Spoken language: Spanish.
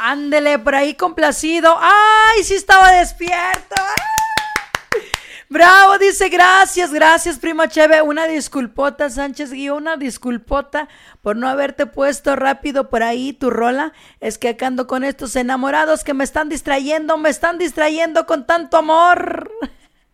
Ándele, por ahí complacido. ¡Ay, sí estaba despierto! Bravo, dice, gracias, primo Cheve. Una disculpota, Sánchez Guío, una disculpota por no haberte puesto rápido por ahí tu rola. Es que acá ando con estos enamorados que me están distrayendo con tanto amor.